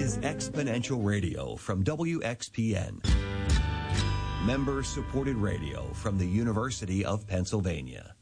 is Exponential Radio from WXPN. Member-supported radio from the University of Pennsylvania.